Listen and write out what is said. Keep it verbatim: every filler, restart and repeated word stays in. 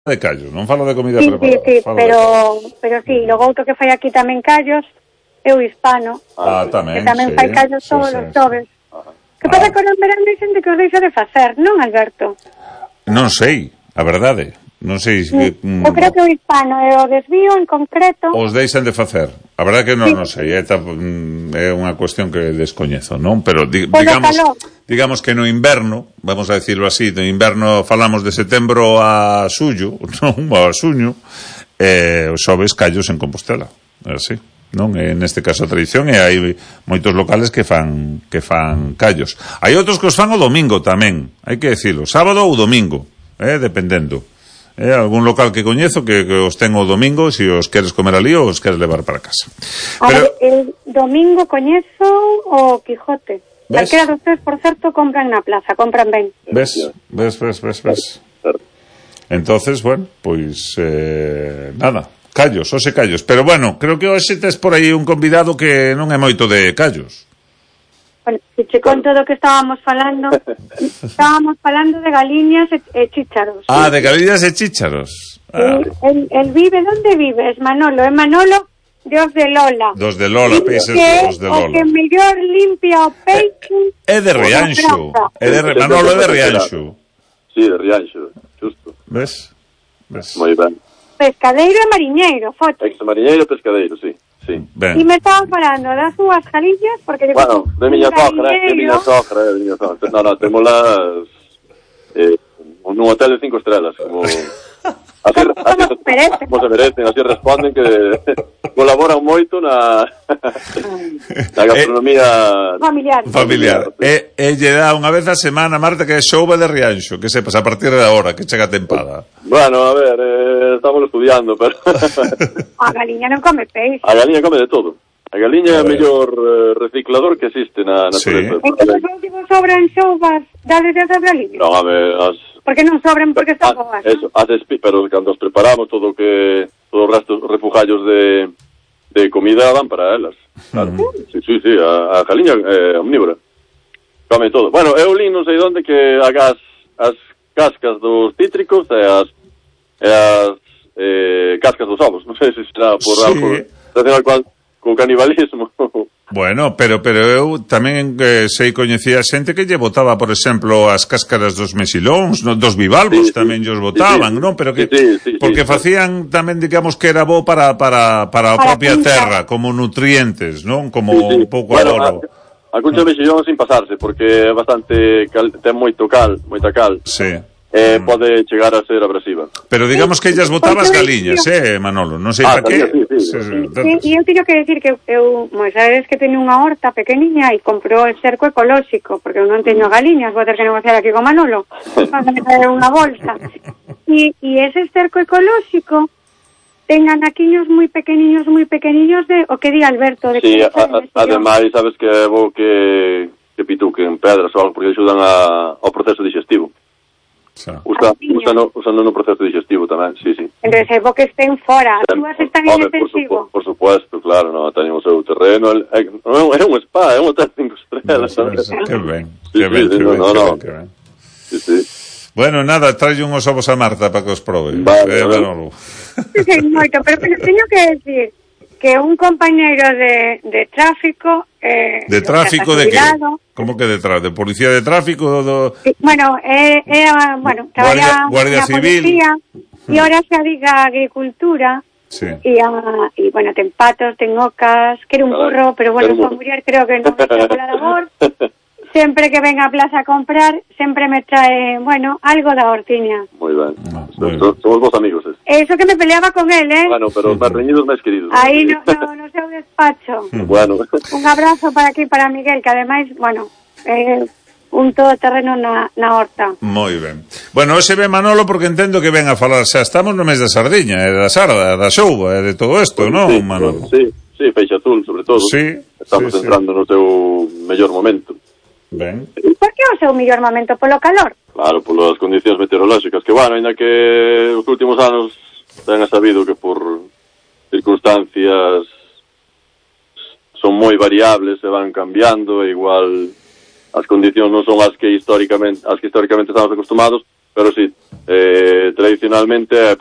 de callos, non falo de comida sí, preparada. Sí, sí, pero, pero sí, logo outro que fai aquí tamén callos é o Hispano. Ah, tamén, que tamén sí. fai callos Sí, todos sí, os sí. xoves. Que Ah. pasa con o verán hai xente que os deixa de facer, non, Alberto? Non sei, a verdade. Non sei se que, mm, eu creo que o Hispano e o Desvío en concreto os deixan de facer. A verdade que non, sí. non sei, é, é unha cuestión que descoñezo, non? Pero di, Polo digamos calor. digamos que no inverno, vamos a decirlo así, no inverno falamos de setembro a xullo, non, a xuño, eh, os xoves callos en Compostela. É así, non? É neste caso a tradición e hai moitos locales que fan que fan callos. Hai outros que os fan o domingo tamén, hai que decirlo, sábado ou domingo, eh, dependendo. Eh, algún local que coñezo que, que os ten o domingo, se si os queres comer ali ou os queres levar para casa. Pero... ver, el domingo coñezo o Quijote. Calquera dos tres, por certo, compran na plaza, compran ben. Ves, ves, ves, ves, ves. Entonces, bueno, pois eh, nada, callos, hoxe callos. Pero bueno, creo que hoxe tes por aí un convidado que non é moito de callos. Bueno, se che conto do que estábamos falando, estábamos falando de galiñas e, e chícharos. Ah, de galiñas e chícharos. Ah. El, el vive, onde vives, Manolo? É Manolo de os de Lola. Dos de Lola, peixes dos de Lola. O que mellor limpia o peixe. É de Rianxo. É de Re... Manolo é de Rianxo. Sí, de Rianxo, justo. Ves? Ves? Moi ben. Pescadeiro e mariñeiro, foto. Ex mariñeiro e pescadeiro, sí. Sí. E me estaba falando das súas galiñas porque digo, bueno, de miña sogra, de miña sogra, de miña sogra. No, no, temos las eh, nun hotel de cinco estrelas, como así, como, así, como, se merecen. como se merecen, así responden que colaboran moito na na gastronomía familiar. Familiar. E, e lle dá unha vez a semana, Marta, que é xouba de Rianxo, que sepas, a partir de agora, que chega a tempada. Bueno, a ver, eh, estamos estudiando, pero a galiña non come peixe. A galiña come de todo. A galiña é o mellor eh, reciclador que existe na natureza. Sí. Entón, non sobran xoubas dades de as galiñas? Non, a ver, as... Porque non sobran porque están boas, eso, ¿no? As espi... Pero cando os preparamos todo que todos os restos refugallos de, de comida van para elas. Claro. Uh-huh. Sí, sí, sí, a, a galiña é eh, omnívora. Come todo. Bueno, eu li non sei onde que hagas as cascas dos cítricos e as e as eh, cascas dos ovos. Non sei se será por sí. algo relacionado con, con canibalismo. Bueno, pero pero eu tamén eh, sei coñecía xente que lle botaba, por exemplo, as cáscaras dos mexilóns, no, dos bivalvos, sí, tamén sí, lles botaban, sí, sí. non? Pero que sí, sí, sí, porque sí, facían tamén, digamos, que era bo para para para a para propia pinta. terra, como nutrientes, non? Como sí, sí. un pouco bueno, abono. A, a cuncha de mexillón sin pasarse, porque é bastante cal, ten moito cal, moita cal. Sí. Eh, mm. pode chegar a ser abrasiva. Pero digamos que ellas botabas galiñas, eh, Manolo, non sei ah, para que. Sí, sí, sí, sí. Sí, e eu teño que decir que eu, moi sabes que teño unha horta pequeniña e comprou el cerco ecolóxico, porque eu non teño galiñas, vou ter que negociar aquí con Manolo, para me traer unha bolsa. E, e ese cerco ecolóxico ten anaquiños moi pequeniños, moi pequeniños de o que di Alberto. De sí, que a, a, ademais, sabes que é bo que, que pituquen pedras ou algo, porque axudan a, ao proceso digestivo. Usa, usa, no, usando no proceso digestivo tamén, sí, sí. Entonces, é bo que estén fora, as túas están en extensivo. Por, su, por supuesto, claro, no, teñen o seu terreno, é, é un spa, é un hotel cinco estrelas. Que ben, que ben, que ben, no, no. que ben. Sí, sí. Bueno, nada, traio unhos ovos a Marta para que os probe. Vale, eh, vale. Sí, moito, pero teño que decir que un compañeiro de, de tráfico eh, de tráfico de que? Como que de tráfico? De policía de tráfico? Do... Sí, bueno, é, é bueno, Guardia, Guardia Civil policía, e ahora se adiga a agricultura sí. e, a, e bueno, ten patos, ten ocas, quero un burro, pero bueno, súa muller creo que non é pola labor. Sempre que venga a plaza a comprar, sempre me trae, bueno, algo da hortiña. Moi ben. No, muy so, somos vos amigos, eh. Eso que me peleaba con él, eh. Bueno, pero máis reñidos, máis queridos. Aí no, no, no seu despacho. Bueno. Un abrazo para aquí, para Miguel, que ademais, bueno, eh, un todoterreno na, na horta. Moi ben. Bueno, hoxe ven Manolo porque entendo que ven a falar, xa estamos no mes da sardiña, e da sarda, da xouba, e de todo isto, pues, non, sí, Manolo? Sí, sí, peixe azul, sobre todo. Sí. Estamos sí, entrando sí. no seu mellor momento. Ben. Por que o seu mellor momento? Polo calor? Claro, polas condicións meteorolóxicas, que, bueno, ainda que os últimos anos ten sabido que por circunstancias son moi variables, se van cambiando, e igual as condicións non son as que históricamente as que históricamente estamos acostumados, pero sí, eh, tradicionalmente